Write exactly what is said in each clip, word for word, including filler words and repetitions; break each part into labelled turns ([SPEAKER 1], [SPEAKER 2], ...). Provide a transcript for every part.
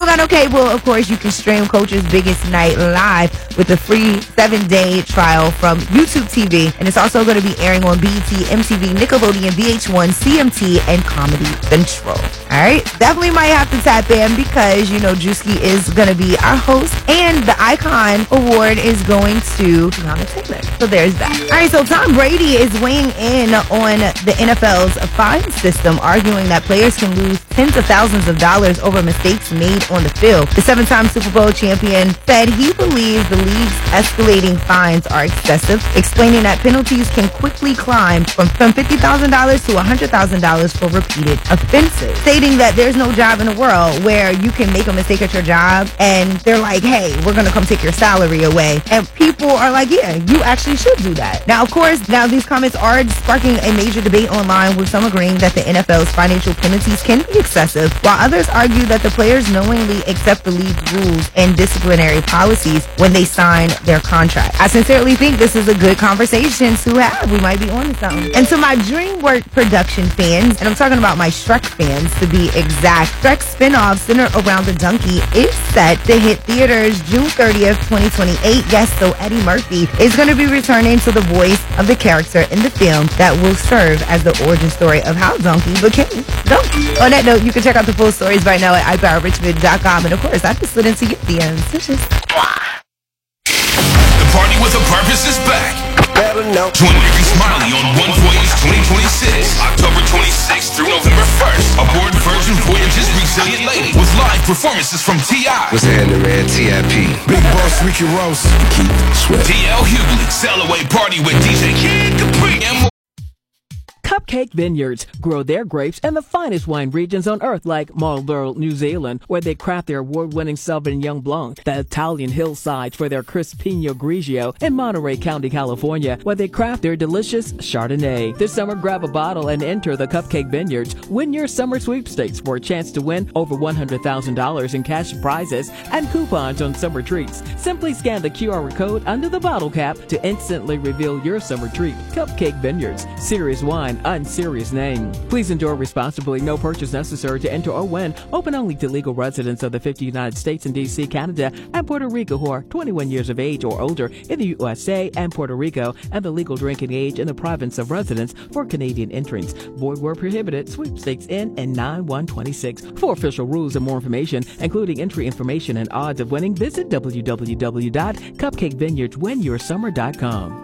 [SPEAKER 1] got no cable, of course, you can stream Coach's Biggest Night live with a free seven-day trial from YouTube T V. And it's also going to be airing on B E T, M T V, Nickelodeon, V H one, C M T, and Comedy Central. All right? Definitely might have to tap in because, you know, Drewski is going to be our host. And the Icon Award is going to Tiana Taylor. So there's that. All right, so Tom Brady is weighing in on the N F L's fine system, arguing that players can lose tens of thousands of dollars over mistakes made on the field. The seven-time Super Bowl champion said he believes the league's escalating fines are excessive, explaining that penalties can quickly climb from, from fifty thousand dollars to one hundred thousand dollars for repeated offenses, stating that there's no job in the world where you can make a mistake at your job and they're like, hey, we're going to come take your salary away. And people are like, yeah, you actually should do that. Now, of course, now these comments are sparking a major debate online, with some agreeing that the N F L's financial penalties can be excessive, while others argue that the players knowingly accept the league's rules and disciplinary policies when they sign their contract. I sincerely think this is a good conversation to have. We might be on to something. And to my DreamWorks production fans, and I'm talking about my Shrek fans to be exact, Shrek's spinoff centered around the donkey is set to hit theaters June thirtieth, twenty twenty-eight. Yes, so Eddie Murphy is going to be returning to the voice of the character in the film that will serve as the origin story of how Donkey became Donkey. On that note, you can check out the full stories right now at i power richmond dot com. And of course, I just slid into your D Ms. The
[SPEAKER 2] party with a purpose is back. Join Ricky Smiley on One Voyage twenty twenty-six, October twenty-sixth through November first. Aboard Virgin Voyage's Resilient Lady with live performances from T I
[SPEAKER 3] What's happening, man? T I P Big Boss Ricky Ross, Keith Sweat,
[SPEAKER 2] D L Hughley, Sail Away Party with D J Kid Capri, and more.
[SPEAKER 4] Cupcake Vineyards grow their grapes in the finest wine regions on earth, like Marlborough, New Zealand, where they craft their award-winning Sauvignon Blanc, the Italian hillsides for their crisp Pinot Grigio, and Monterey County, California, where they craft their delicious Chardonnay. This summer, grab a bottle and enter the Cupcake Vineyards. Win your summer sweepstakes for a chance to win over one hundred thousand dollars in cash prizes and coupons on summer treats. Simply scan the Q R code under the bottle cap to instantly reveal your summer treat. Cupcake Vineyards, serious wine, unserious name. Please enjoy responsibly. No purchase necessary to enter or win. Open only to legal residents of the fifty United States and D C, Canada, and Puerto Rico who are twenty-one years of age or older in the U S A and Puerto Rico, and the legal drinking age in the province of residence for Canadian entrants. Void where prohibited. Sweepstakes in and nine one twenty-six. For official rules and more information, including entry information and odds of winning, visit w w w dot cupcake vineyards win your summer dot com.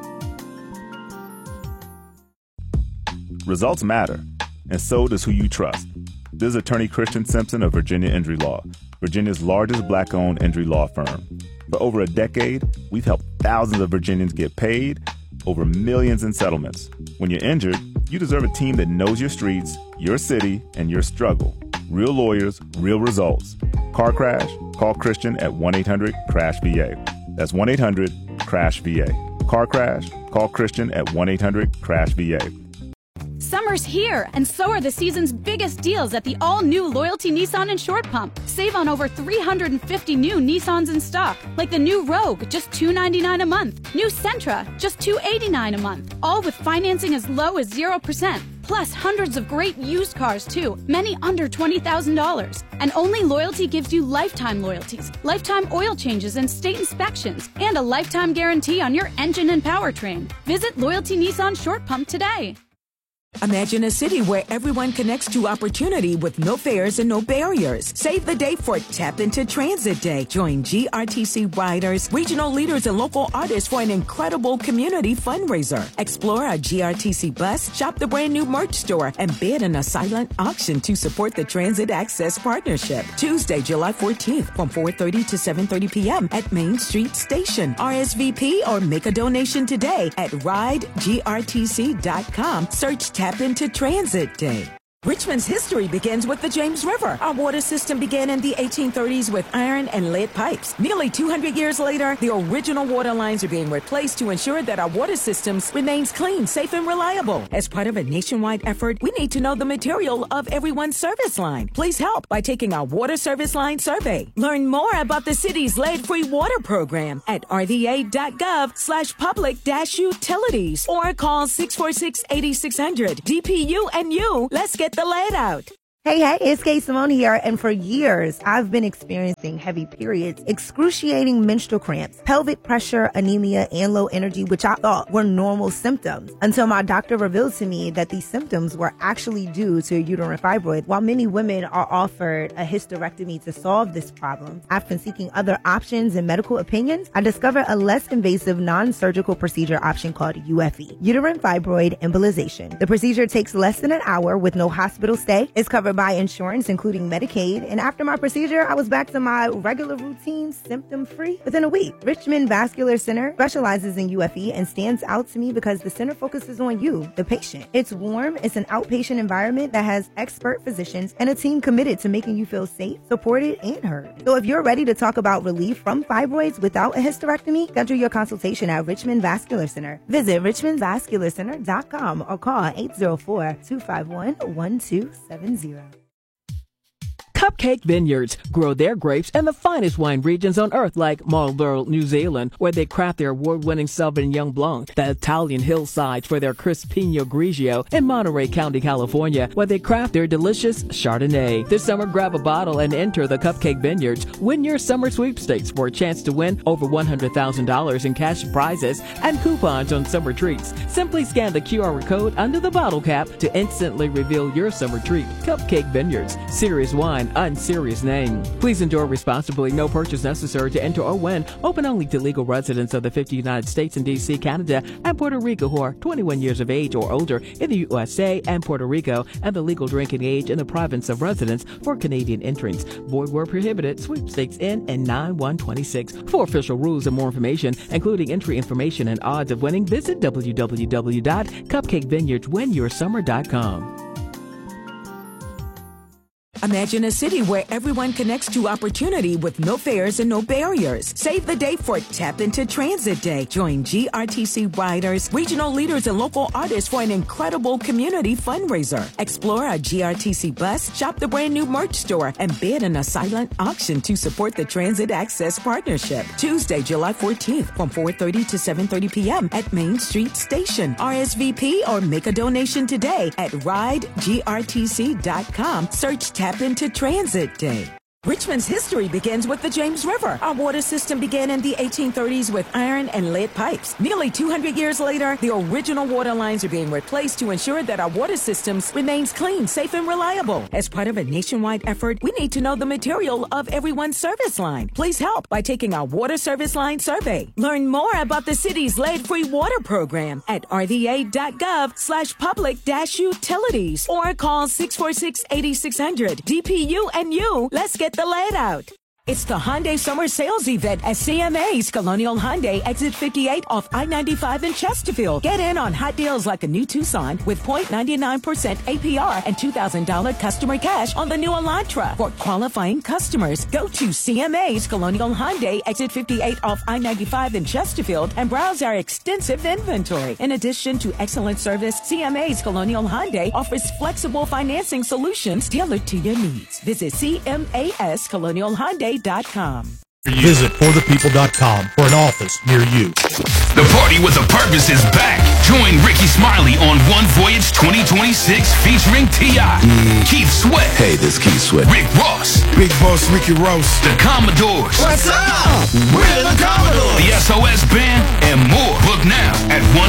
[SPEAKER 5] Results matter, and so does who you trust. This is attorney Christian Simpson of Virginia Injury Law, Virginia's largest black-owned injury law firm. For over a decade, we've helped thousands of Virginians get paid, over millions in settlements. When you're injured, you deserve a team that knows your streets, your city, and your struggle. Real lawyers, real results. Car crash? Call Christian at one eight hundred crash V A. That's one eight hundred crash V A. Car crash? Call Christian at one eight hundred crash V A.
[SPEAKER 6] Summer's here, and so are the season's biggest deals at the all-new Loyalty Nissan and Short Pump. Save on over three hundred fifty new Nissans in stock, like the new Rogue, just two hundred ninety-nine dollars a month. New Sentra, just two hundred eighty-nine dollars a month. All with financing as low as zero percent. Plus hundreds of great used cars, too, many under twenty thousand dollars. And only Loyalty gives you lifetime loyalties, lifetime oil changes and state inspections, and a lifetime guarantee on your engine and powertrain. Visit Loyalty Nissan Short Pump today.
[SPEAKER 7] Imagine a city where everyone connects to opportunity with no fares and no barriers. Save the day for Tap Into Transit Day. Join G R T C riders, regional leaders, and local artists for an incredible community fundraiser. Explore a G R T C bus, shop the brand new merch store, and bid in a silent auction to support the Transit Access Partnership. Tuesday, July fourteenth from four thirty to seven thirty p.m. at Main Street Station. R S V P or make a donation today at ride g r t c dot com. Search Tap Tap Into Transit Day. Richmond's history begins with the James River. Our water system began in the eighteen thirties with iron and lead pipes. Nearly two hundred years later, the original water lines are being replaced to ensure that our water systems remains clean, safe, and reliable. As part of a nationwide effort, we need to know the material of everyone's service line. Please help by taking our water service line survey. Learn more about the city's lead-free water program at r v a dot gov slash public dash utilities or call six four six, eight six zero zero. D P U and you, let's get the lead out.
[SPEAKER 1] Hey, hey, it's Kay Simone here, and for years, I've been experiencing heavy periods, excruciating menstrual cramps, pelvic pressure, anemia, and low energy, which I thought were normal symptoms, until my doctor revealed to me that these symptoms were actually due to a uterine fibroid. While many women are offered a hysterectomy to solve this problem, after seeking other options and medical opinions, I discovered a less invasive non-surgical procedure option called U F E, uterine fibroid embolization. The procedure takes less than an hour with no hospital stay. It's covered by insurance, including Medicaid, and after my procedure, I was back to my regular routine, symptom-free, within a week. Richmond Vascular Center specializes in U F E and stands out to me because the center focuses on you, the patient. It's warm, it's an outpatient environment that has expert physicians and a team committed to making you feel safe, supported, and heard. So if you're ready to talk about relief from fibroids without a hysterectomy, schedule your consultation at Richmond Vascular Center. Visit richmond vascular center dot com or call eight zero four, two five one, one two seven zero.
[SPEAKER 4] Cupcake Vineyards grow their grapes in the finest wine regions on earth like Marlborough, New Zealand, where they craft their award-winning Sauvignon Blanc, the Italian hillsides for their crisp Pinot Grigio, and Monterey County, California, where they craft their delicious Chardonnay. This summer, grab a bottle and enter the Cupcake Vineyards. Win your summer sweepstakes for a chance to win over one hundred thousand dollars in cash prizes and coupons on summer treats. Simply scan the Q R code under the bottle cap to instantly reveal your summer treat. Cupcake Vineyards, serious wine, unserious name. Please enjoy responsibly. No purchase necessary to enter or win. Open only to legal residents of the fifty United States and D C, Canada, and Puerto Rico who are twenty-one years of age or older in the U S A and Puerto Rico, and the legal drinking age in the province of residence for Canadian entrants. Void where prohibited. Sweepstakes in and nine one twenty-six. For official rules and more information, including entry information and odds of winning, visit w w w dot cupcake vineyards win your summer dot com.
[SPEAKER 7] Imagine a city where everyone connects to opportunity with no fares and no barriers. Save the day for Tap Into Transit Day. Join G R T C riders, regional leaders, and local artists for an incredible community fundraiser. Explore a G R T C bus, shop the brand new merch store, and bid in a silent auction to support the Transit Access Partnership. Tuesday, July fourteenth from four thirty to seven thirty p.m. at Main Street Station. R S V P or make a donation today at ride g r t c dot com. Search Tap Into Transit Day. Richmond's history begins with the James River. Our water system began in the eighteen thirties with iron and lead pipes. Nearly two hundred years later, the original water lines are being replaced to ensure that our water systems remains clean, safe, and reliable. As part of a nationwide effort, we need to know the material of everyone's service line. Please help by taking our water service line survey. Learn more about the city's lead-free water program at r v a dot gov slash public dash utilities or call six four six, eight six zero zero. D P U and you, let's get the lead out. It's the Hyundai Summer Sales Event at C M A's Colonial Hyundai, Exit fifty-eight off I ninety-five in Chesterfield. Get in on hot deals like a new Tucson with zero point nine nine percent A P R and two thousand dollars customer cash on the new Elantra. For qualifying customers, go to C M A's Colonial Hyundai, Exit fifty-eight off I ninety-five in Chesterfield and browse our extensive inventory. In addition to excellent service, C M A's Colonial Hyundai offers flexible financing solutions tailored to your needs. Visit C M A S Colonial Hyundai dot com.
[SPEAKER 8] Visit for the people dot com for an office near you.
[SPEAKER 2] The party with a purpose is back. Join Ricky Smiley on One Voyage twenty twenty-six featuring T I Mm. Keith Sweat.
[SPEAKER 3] Hey, this is Keith Sweat.
[SPEAKER 2] Rick Ross.
[SPEAKER 3] Big Boss Ricky Ross.
[SPEAKER 2] The Commodores.
[SPEAKER 3] What's up? We're the Commodores.
[SPEAKER 2] The S O S Band and more. Book now at one